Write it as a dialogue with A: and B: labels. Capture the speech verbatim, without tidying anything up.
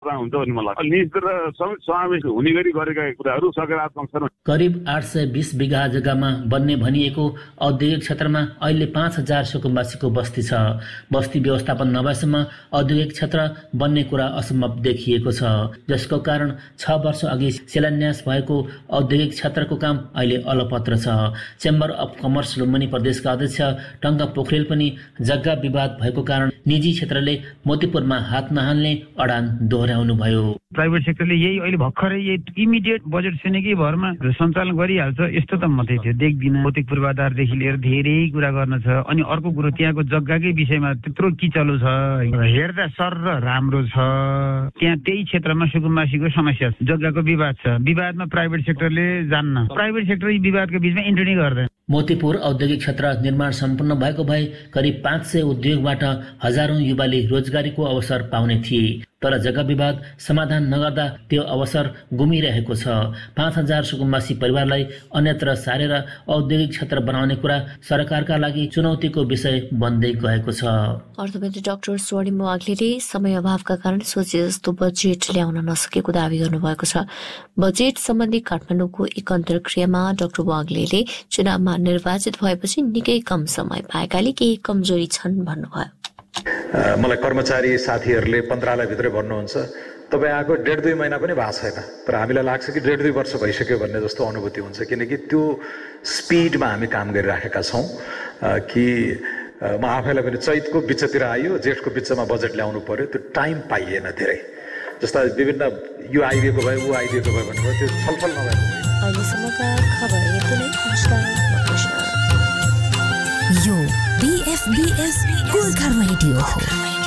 A: अवस्था हुन्छ भन्ने मलाई लाग्छ। निश्चित समेत समावेश हुने गरी गरेका कुराहरू सकारात्मक छन्।
B: करिब आठ सय बिस बिघा जग्गामा बन्ने भनिएको औद्योगिक क्षेत्रमा अहिले पाँच हजार सुकुम्बासीको बस्ती छ। बस्ती व्यवस्थापन नभएसम्म औद्योगिक क्षेत्र बन्ने कुरा असम्भव देखिएको छ, जसको कारण छ वर्ष अघि शिलान्यास भएको औद्योगिक क्षेत्रको काम अहिले अलपत्र छ। चेम्बर अफ कमर्स लुम्बिनी प्रदेशका अध्यक्ष टङ्का पोखरेल पनि जग्गा विवाद भएको कारण निजी क्षेत्रले मोतीपुरमा हात नहाल्ने अडान दोहोर्याउनु भयो।
C: प्राइभेट सेक्टरले यही अहिले भर्खरै यही इमिडिएट बजेट छिनेकै भरमा सञ्चालन गरिहाल्छ यस्तो त मात्रै थियो, देख्दिनँ। भौतिक पूर्वाधारदेखि लिएर धेरै कुरा गर्न छ। अनि अर्को कुरो त्यहाँको जग्गाकै विषयमा त्यत्रो किचलो छ, हेर्दा सर र राम्रो छ। त्यहाँ त्यही क्षेत्रमा सुकुम्बासीको समस्या छ, जग्गाको विवाद छ। विवादमा प्राइभेट सेक्टरले जान्न, प्राइभेट सेक्टर यी विवादको बिचमा इन्ट्री नै गर्दैन।
B: मोतीपुर औद्योगिक क्षेत्र निर्माण सम्पन्न भएको भए करिब पाँच सय उद्योगबाट हजारौं युवाले रोजगारीको अवसर पाउने थिए, तर जग्गा विवाद समाधान नगर्दा त्यो अवसर गुमिरहेको छ। पाँच हजार सुकुम्बासी परिवारलाई अन्यत्र सारेर औद्योगिक क्षेत्र बनाउने कुरा सरकारका लागि चुनौतीको विषय बन्दै गएको छ।
D: अर्थमन्त्री डाक्टर स्वर्णिम वाग्लेले समय अभावका कारण सोचे जस्तो बजेट ल्याउन नसकेको दावी गर्नुभएको छ। बजेट सम्बन्धी काठमाडौँको एक अन्तर्क्रियामा डाक्टर वाग्लेले चुनावमा निर्वाचित भएपछि निकै कम समय पाएकाले केही कमजोरी छन् भन्नुभयो।
E: मलाई कर्मचारी साथीहरूले पन्ध्रलाई भित्रै भन्नुहुन्छ तपाईँ आएको डेढ दुई महिना पनि भएको छैन, तर हामीलाई लाग्छ कि डेढ दुई वर्ष भइसक्यो भन्ने जस्तो अनुभूति हुन्छ, किनकि त्यो स्पिडमा हामी काम गरिराखेका छौँ कि म आफैलाई पनि चैतको बिचतिर आयो, जेठको बिचमा बजेट ल्याउनु पर्यो, त्यो टाइम पाइएन धेरै। जस्ता विभिन्न यो आइदिएको भयो ऊ आइदिएको भयो भन्नुभयो, त्यो छलफल नभएको भयो।
D: अहिलेसम्मका खबर यति नै।
F: यो बीएफबीएस गोर्खा रेडियो हो।